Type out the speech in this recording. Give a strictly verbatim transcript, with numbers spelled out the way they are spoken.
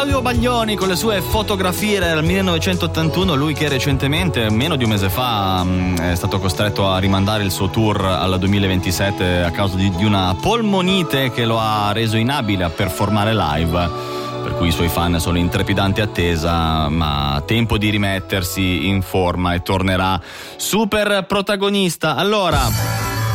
Claudio Baglioni con le sue fotografie dal millenovecentottantuno, lui che recentemente, meno di un mese fa, è stato costretto a rimandare il suo tour al duemilaventisette a causa di, di una polmonite che lo ha reso inabile a performare live, per cui i suoi fan sono in trepidante attesa, ma tempo di rimettersi in forma e tornerà super protagonista. Allora,